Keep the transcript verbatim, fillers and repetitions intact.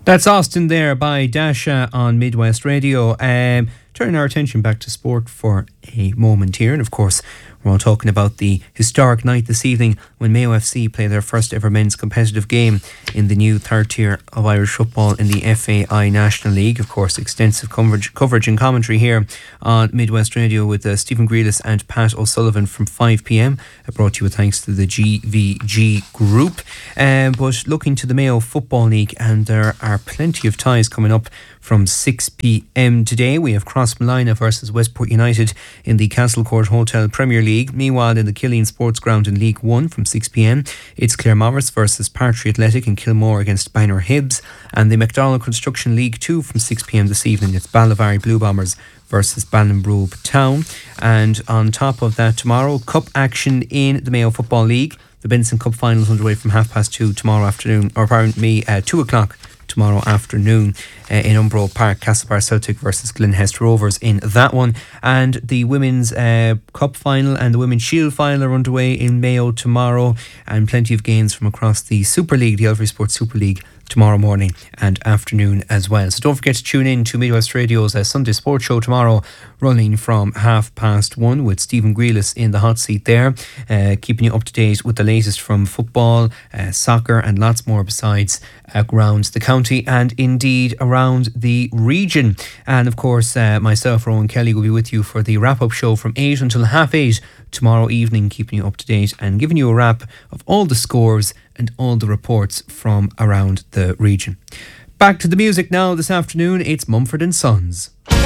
That's Austin there by Dasha on Midwest Radio. Um, turning our attention back to sport for a moment here. And of course, we're all talking about the historic night this evening when Mayo F C play their first ever men's competitive game in the new third tier of Irish football in the F A I National League. Of course, extensive coverage, coverage and commentary here on Midwest Radio with uh, Stephen Grealis and Pat O'Sullivan from five p.m. Brought to you with thanks to the G V G Group. Um, but looking to the Mayo Football League, and there are plenty of ties coming up from six p.m. today. We have Crossmolina versus Westport United in the Castlecourt Hotel Premier League. Meanwhile, in the Killeen Sports Ground in League one from six p.m, it's Claremorris versus Partry Athletic in Kilmore against Bangor Hibs. And the McDonald Construction League two from six p.m. this evening, it's Ballyvary Blue Bombers versus Ballinbrube Town. And on top of that, tomorrow, cup action in the Mayo Football League. The Benson Cup finals underway from half past two tomorrow afternoon, or pardon me, uh, two o'clock tomorrow afternoon uh, in Umbro Park. Castlebar Celtic versus Glenhest Rovers in that one. And the Women's uh, Cup final and the Women's Shield final are underway in Mayo tomorrow, and plenty of games from across the Super League, the Elvery Sports Super League, tomorrow morning and afternoon as well. So don't forget to tune in to Midwest Radio's uh, Sunday Sports Show tomorrow, running from half past one with Stephen Grealis in the hot seat there, uh, keeping you up to date with the latest from football, uh, soccer and lots more besides uh, around the county and indeed around the region. And of course, uh, myself, Rowan Kelly, will be with you for the wrap-up show from eight until half eight tomorrow evening, keeping you up to date and giving you a wrap of all the scores and all the reports from around the region. Back to the music now this afternoon. It's Mumford and Sons.